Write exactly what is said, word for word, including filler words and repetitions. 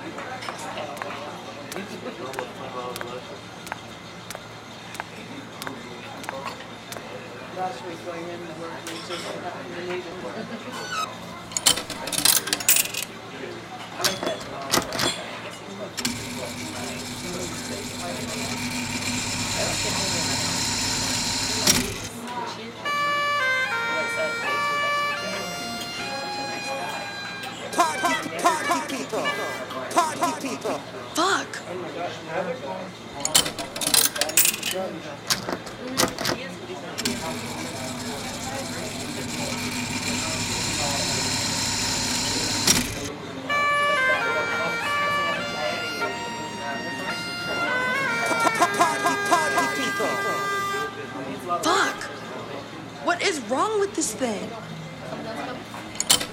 Last week going in the work, we just happened to need it. Party, party people. Party people. Fuck! Fuck! What is wrong with this thing?